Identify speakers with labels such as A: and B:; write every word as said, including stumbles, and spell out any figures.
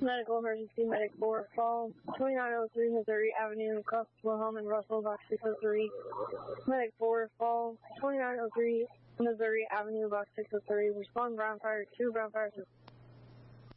A: Medical emergency, Medic four, Falls, twenty-nine oh three Missouri Avenue, across Wilhelm and Russell, box six oh three. Medic four, Falls, twenty-nine oh three Missouri Avenue, box six oh three. Respond, ground fire, two ground fire.